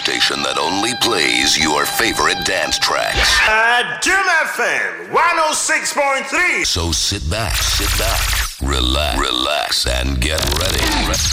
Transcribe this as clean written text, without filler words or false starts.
station that only plays your favorite dance tracks. Jim FM 106.3. So sit back, relax, and get ready.